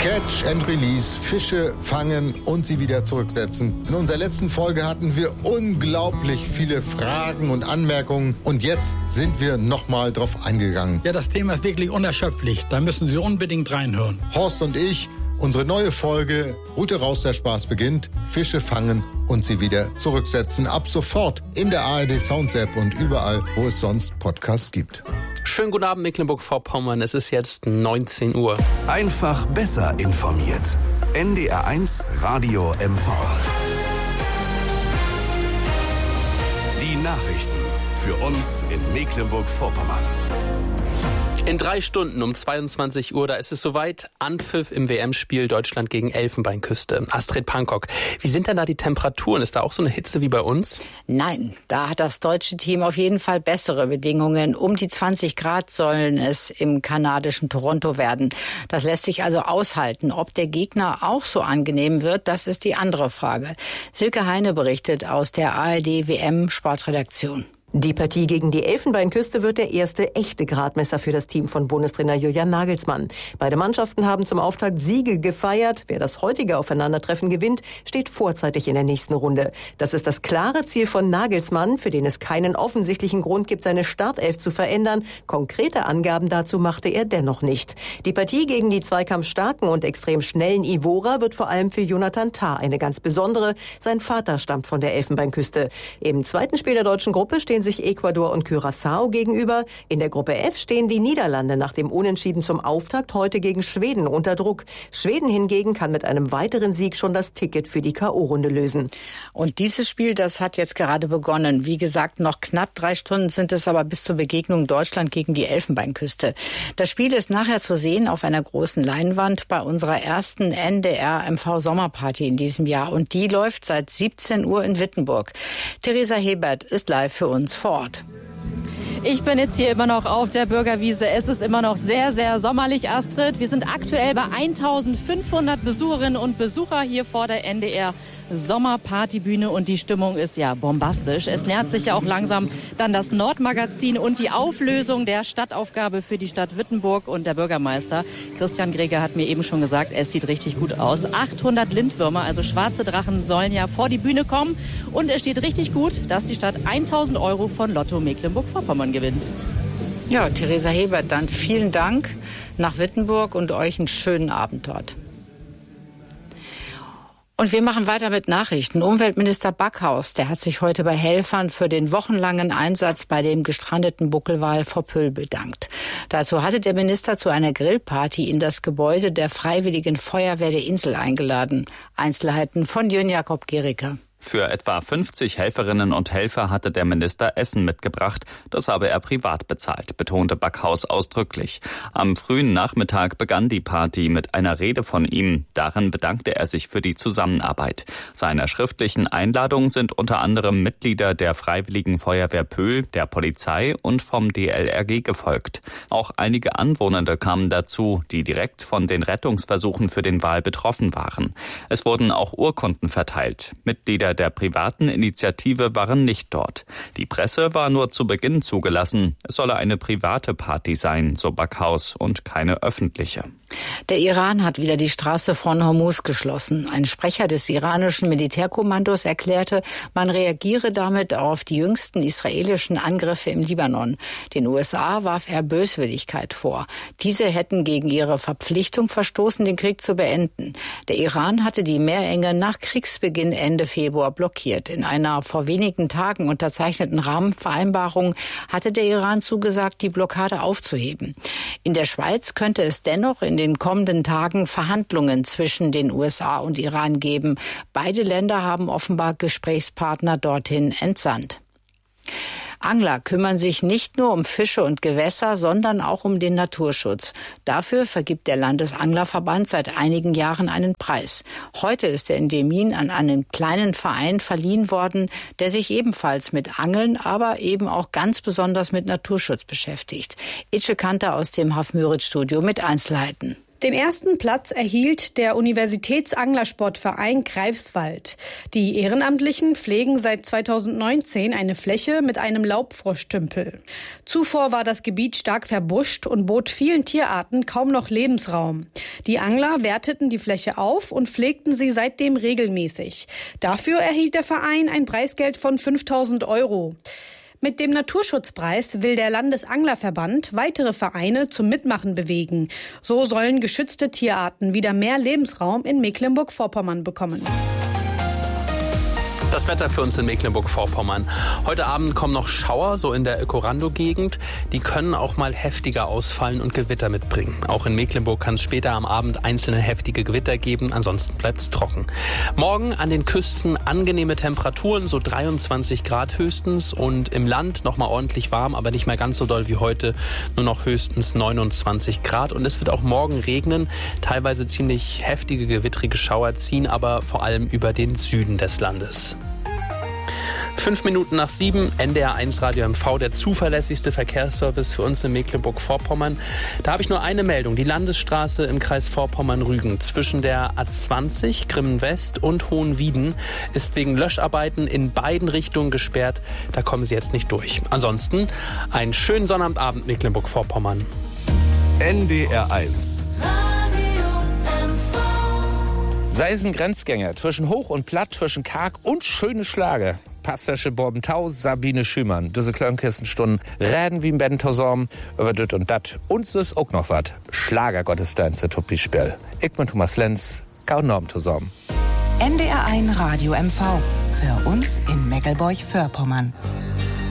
Catch and Release, Fische fangen und sie wieder zurücksetzen. In unserer letzten Folge hatten wir unglaublich viele Fragen und Anmerkungen und jetzt sind wir nochmal drauf eingegangen. Ja, das Thema ist wirklich unerschöpflich. Da müssen Sie unbedingt reinhören. Horst und ich, unsere neue Folge, Route raus, der Spaß beginnt, Fische fangen und sie wieder zurücksetzen. Ab sofort in der ARD Sounds App und überall, wo es sonst Podcasts gibt. Schönen guten Abend, Mecklenburg-Vorpommern. Es ist jetzt 19 Uhr. Einfach besser informiert. NDR1 Radio MV. Die Nachrichten für uns in Mecklenburg-Vorpommern. In 3 Stunden um 22 Uhr, da ist es soweit. Anpfiff im WM-Spiel Deutschland gegen Elfenbeinküste. Astrid Pankok, wie sind denn da die Temperaturen? Ist da auch so eine Hitze wie bei uns? Nein, da hat das deutsche Team auf jeden Fall bessere Bedingungen. Um die 20 Grad sollen es im kanadischen Toronto werden. Das lässt sich also aushalten. Ob der Gegner auch so angenehm wird, das ist die andere Frage. Silke Heine berichtet aus der ARD WM-Sportredaktion. Die Partie gegen die Elfenbeinküste wird der erste echte Gradmesser für das Team von Bundestrainer Julian Nagelsmann. Beide Mannschaften haben zum Auftakt Siege gefeiert. Wer das heutige Aufeinandertreffen gewinnt, steht vorzeitig in der nächsten Runde. Das ist das klare Ziel von Nagelsmann, für den es keinen offensichtlichen Grund gibt, seine Startelf zu verändern. Konkrete Angaben dazu machte er dennoch nicht. Die Partie gegen die zweikampfstarken und extrem schnellen Ivora wird vor allem für Jonathan Tah eine ganz besondere. Sein Vater stammt von der Elfenbeinküste. Im zweiten Spiel der deutschen Gruppe stehen sich Ecuador und Curaçao gegenüber. In der Gruppe F stehen die Niederlande nach dem Unentschieden zum Auftakt heute gegen Schweden unter Druck. Schweden hingegen kann mit einem weiteren Sieg schon das Ticket für die K.O.-Runde lösen. Und dieses Spiel, das hat jetzt gerade begonnen. Wie gesagt, noch knapp 3 Stunden sind es aber bis zur Begegnung Deutschland gegen die Elfenbeinküste. Das Spiel ist nachher zu sehen auf einer großen Leinwand bei unserer ersten NDR-MV-Sommerparty in diesem Jahr. Und die läuft seit 17 Uhr in Wittenburg. Theresa Hebert ist live für uns vor Ort. Ich bin jetzt hier immer noch auf der Bürgerwiese. Es ist immer noch sehr, sehr sommerlich, Astrid. Wir sind aktuell bei 1500 Besucherinnen und Besucher hier vor der NDR Sommerpartybühne und die Stimmung ist ja bombastisch. Es nähert sich ja auch langsam dann das Nordmagazin und die Auflösung der Stadtaufgabe für die Stadt Wittenburg und der Bürgermeister Christian Greger hat mir eben schon gesagt, es sieht richtig gut aus. 800 Lindwürmer, also schwarze Drachen, sollen ja vor die Bühne kommen und es steht richtig gut, dass die Stadt 1.000 € von Lotto Mecklenburg-Vorpommern gewinnt. Ja, Theresa Hebert, dann vielen Dank nach Wittenburg und euch einen schönen Abend dort. Und wir machen weiter mit Nachrichten. Umweltminister Backhaus, der hat sich heute bei Helfern für den wochenlangen Einsatz bei dem gestrandeten Buckelwal vor Pöll bedankt. Dazu hatte der Minister zu einer Grillparty in das Gebäude der Freiwilligen Feuerwehr der Insel eingeladen. Einzelheiten von Jörn Jakob Gericke. Für etwa 50 Helferinnen und Helfer hatte der Minister Essen mitgebracht. Das habe er privat bezahlt, betonte Backhaus ausdrücklich. Am frühen Nachmittag begann die Party mit einer Rede von ihm. Darin bedankte er sich für die Zusammenarbeit. Seiner schriftlichen Einladung sind unter anderem Mitglieder der Freiwilligen Feuerwehr Pöhl, der Polizei und vom DLRG gefolgt. Auch einige Anwohnende kamen dazu, die direkt von den Rettungsversuchen für den Wal betroffen waren. Es wurden auch Urkunden verteilt. Mitglieder der privaten Initiative waren nicht dort. Die Presse war nur zu Beginn zugelassen. Es solle eine private Party sein, so Backhaus, und keine öffentliche. Der Iran hat wieder die Straße von Hormuz geschlossen. Ein Sprecher des iranischen Militärkommandos erklärte, man reagiere damit auf die jüngsten israelischen Angriffe im Libanon. Den USA warf er Böswilligkeit vor. Diese hätten gegen ihre Verpflichtung verstoßen, den Krieg zu beenden. Der Iran hatte die Meerenge nach Kriegsbeginn Ende Februar blockiert. In einer vor wenigen Tagen unterzeichneten Rahmenvereinbarung hatte der Iran zugesagt, die Blockade aufzuheben. In der Schweiz könnte es dennoch in den kommenden Tagen Verhandlungen zwischen den USA und Iran geben. Beide Länder haben offenbar Gesprächspartner dorthin entsandt. Angler kümmern sich nicht nur um Fische und Gewässer, sondern auch um den Naturschutz. Dafür vergibt der Landesanglerverband seit einigen Jahren einen Preis. Heute ist der in Demmin an einen kleinen Verein verliehen worden, der sich ebenfalls mit Angeln, aber eben auch ganz besonders mit Naturschutz beschäftigt. Itche Kanter aus dem Hafmüritz-Studio mit Einzelheiten. Den ersten Platz erhielt der Universitätsanglersportverein Greifswald. Die Ehrenamtlichen pflegen seit 2019 eine Fläche mit einem Laubfroschtümpel. Zuvor war das Gebiet stark verbuscht und bot vielen Tierarten kaum noch Lebensraum. Die Angler werteten die Fläche auf und pflegten sie seitdem regelmäßig. Dafür erhielt der Verein ein Preisgeld von 5.000 €. Mit dem Naturschutzpreis will der Landesanglerverband weitere Vereine zum Mitmachen bewegen. So sollen geschützte Tierarten wieder mehr Lebensraum in Mecklenburg-Vorpommern bekommen. Das Wetter für uns in Mecklenburg-Vorpommern. Heute Abend kommen noch Schauer, so in der Ökorando-Gegend. Die können auch mal heftiger ausfallen und Gewitter mitbringen. Auch in Mecklenburg kann es später am Abend einzelne heftige Gewitter geben. Ansonsten bleibt es trocken. Morgen an den Küsten angenehme Temperaturen, so 23 Grad höchstens. Und im Land noch mal ordentlich warm, aber nicht mehr ganz so doll wie heute. Nur noch höchstens 29 Grad. Und es wird auch morgen regnen. Teilweise ziemlich heftige, gewittrige Schauer ziehen aber vor allem über den Süden des Landes. 5 Minuten nach 7, NDR 1 Radio MV, der zuverlässigste Verkehrsservice für uns in Mecklenburg-Vorpommern. Da habe ich nur eine Meldung. Die Landesstraße im Kreis Vorpommern-Rügen zwischen der A20, Grimmen-West und Hohenwieden ist wegen Löscharbeiten in beiden Richtungen gesperrt. Da kommen Sie jetzt nicht durch. Ansonsten einen schönen Sonnabendabend, Mecklenburg-Vorpommern. NDR 1. Sei es ein Grenzgänger zwischen Hoch und Platt, zwischen Karg und schöne Schlage. Pastasche Borbentau, Sabine Schümann. Diese Klönkirstenstunden reden wie im Bentosom über dit und dat. Und so ist auch noch wat. Schlagergottesdienste Tuppi-Spiel. Ich bin Thomas Lenz, gau Norm zusammen. NDR 1 Radio MV. Für uns in Mecklenburg-Vorpommern.